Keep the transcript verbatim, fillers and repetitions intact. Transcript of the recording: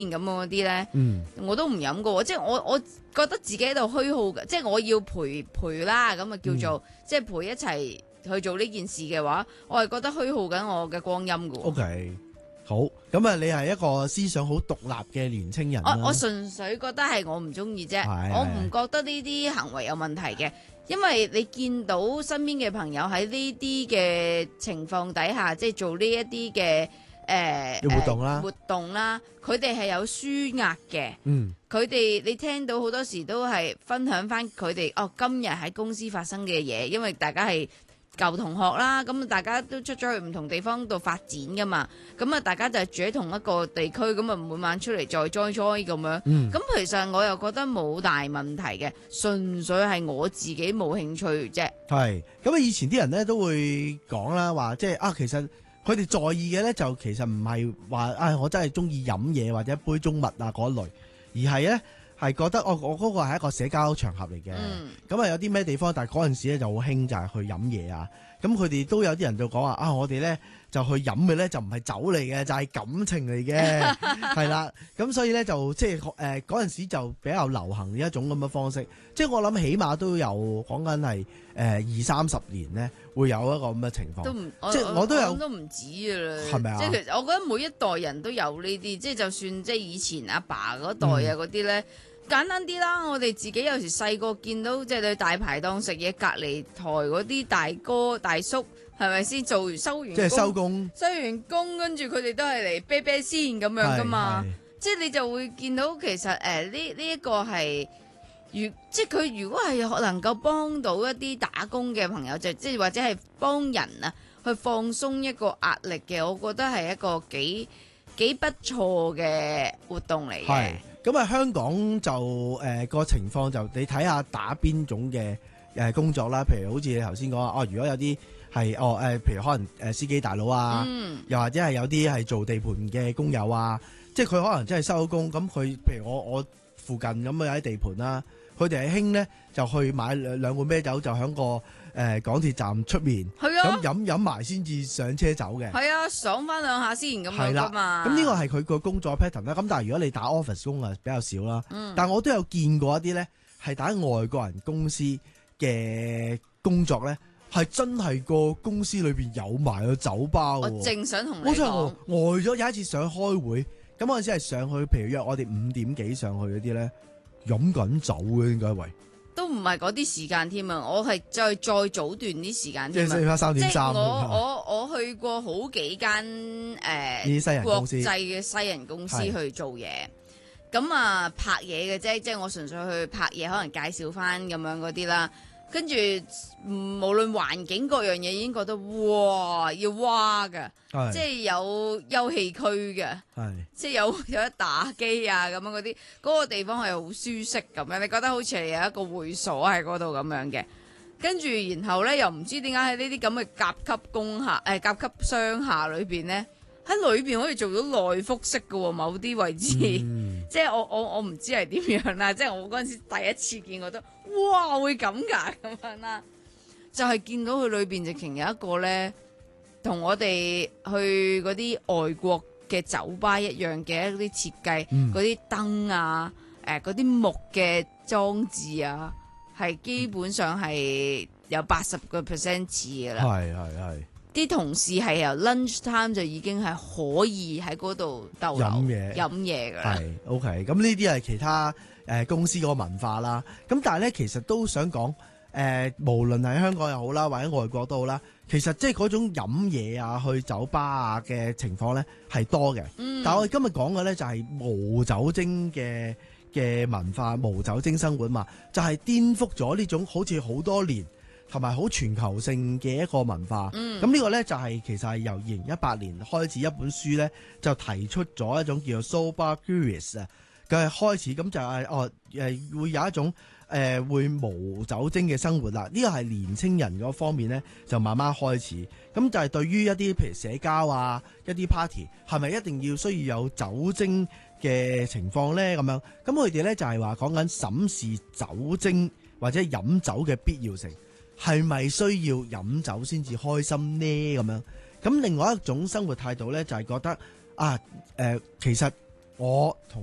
咁嗰啲咧， 嗯， 我都唔飲噶喎，即係我我覺得自己喺度虛耗嘅，即係我要陪陪啦，咁啊叫做、 嗯、 即係陪一齊去做呢件事嘅話，我係覺得虛耗緊我嘅光陰噶喎。 O K。好，咁啊，你係一個思想好獨立嘅年青人啦。 我我純粹覺得係我唔中意啫， 係我唔覺得呢啲行為有問題嘅，因為你見到身邊嘅朋友喺呢啲嘅情況底下，即係做呢一啲嘅誒活動啦， 活動啦，佢哋係有舒壓嘅。 嗯， 佢哋你聽到好多時都係分享翻佢哋哦今日喺公司發生嘅嘢，因為大家係舊同學啦，咁大家都出咗去唔同地方度發展噶嘛，咁啊大家就係住喺同一個地區，咁啊每晚出嚟再 join join 咁樣，咁、 嗯、 其實我又覺得冇大問題嘅，純粹係我自己冇興趣啫。 係，咁啊以前啲人咧都會講啦，話即係啊其實佢哋在意嘅咧就其實唔係話啊我真係中意飲嘢或者杯中物啊嗰類，而係咧係覺得我我嗰個係一個社交場合嚟嘅，咁啊、嗯、有啲咩地方，但係嗰陣時咧就好興就係去飲嘢啊，咁佢哋都有啲人就講話啊我哋咧就去飲嘅咧就唔係酒嚟嘅，就係、是、感情嚟嘅，係啦，咁所以咧就即係誒嗰陣時就比較流行呢一種咁嘅方式，即係我諗起碼都有講緊係誒二三十年咧會有一個咁嘅情況， 都唔即係我都有都唔止噶啦， 係咪啊？ 即係其實我覺得每一代人都有呢啲，即係就算即係以前阿爸嗰代啊嗰啲咧。嗯簡單啲啦，我哋自己有時細個見到即係你大排檔食嘢，隔離台嗰啲大哥大叔係咪先做完收完工， 即係收工， 收完工跟住佢哋都係嚟啤啤先咁樣噶嘛，即係你就會見到其實誒呢呢一個係，如即係佢如果係能夠幫到一啲打工嘅朋友，就即係或者係幫人啊去放鬆一個壓力嘅，我覺得係一個幾幾不錯嘅活動嚟嘅。 咁啊，香港就誒個、呃、情況就你睇下打邊種嘅誒工作啦，譬如好似你頭先講啊，哦，如果有啲係哦誒、呃，譬如可能誒司機大佬啊，嗯、又或者係有啲係做地盤嘅工友啊，即係佢可能真係收工，咁佢譬如我我附近咁啊有啲地盤啦，佢哋係興咧就去買兩兩罐啤酒，就喺個誒、呃、港鐵站出面，咁飲飲埋先至上車走嘅。係啊，爽翻兩下先咁樣噶嘛。 咁呢個係佢個工作 pattern 啦。咁但係如果你打 office 工啊，比較少啦。嗯、但係我都有見過一啲咧，係打外國人公司嘅工作咧，係真係個公司裏邊有埋個酒吧。 我正想同你講， 我真係呆咗。有一次上開會，咁嗰陣時係上去，譬如約我哋五點幾上去嗰啲咧，飲緊酒嘅應該喂。 都唔係嗰啲時間添啊！我係再再早段啲時間添啊！ 即係三點三。 即係我我我去過好幾間誒、呃、國際嘅西人公司去做嘢，咁啊拍嘢嘅啫，即係我純粹去拍嘢，可能介紹翻咁樣嗰啲啦。跟住無論環境各樣嘢，已經覺得哇要哇㗎，即係有休憩區嘅，即係有有得打機啊咁樣嗰啲，嗰、嗰個地方係好舒適咁樣，你覺得好似係有一個會所喺嗰度咁樣嘅。跟住然後咧，又唔知點解喺呢啲咁嘅甲級工廈誒甲級商廈裏邊咧，喺裏邊可以做到內複式嘅喎，某啲位置，嗯、即係我我我唔知係點樣啦，即係我嗰陣時第一次見，覺得哇會咁㗎咁樣啦，就係、是、見到佢裏邊直情有一個咧，同我哋去嗰啲外國嘅酒吧一樣嘅一啲設計，嗰啲燈啊，誒嗰啲木嘅裝置啊，係基本上係有八十個 percent 似㗎啦。 係係係。啲同事係由 lunch time 就已經係可以喺嗰度逗留飲嘢飲嘢㗎啦。 係 OK，咁呢啲係其他誒、呃、公司嗰個文化啦。咁但係咧，其實都想講誒、呃，無論係香港又好啦，或者外國都好啦，其實即係嗰種飲嘢啊、去酒吧啊嘅情況咧係多嘅。嗯、但係我哋今日講嘅咧就係無酒精嘅嘅文化、無酒精生活嘛，就係、是、顛覆咗呢種好似好多年同埋好全球性嘅一個文化，咁呢、嗯、個呢，就係、是、其實係由二零一八年開始一本書呢，就提出咗一種叫做 Sober Curious 啊嘅開始，咁就係、是、哦誒會有一種誒、呃、會無酒精嘅生活啦。呢個係年青人嗰方面呢，就慢慢開始，咁就係對於一啲譬如社交啊一啲 party 係咪一定要需要有酒精嘅情況呢？咁樣，咁佢哋呢，就係話講緊審視酒精或者飲酒嘅必要性。係咪需要飲酒先至開心呢？咁樣咁另外一種生活態度呢，就係覺得啊，誒、呃，其實我同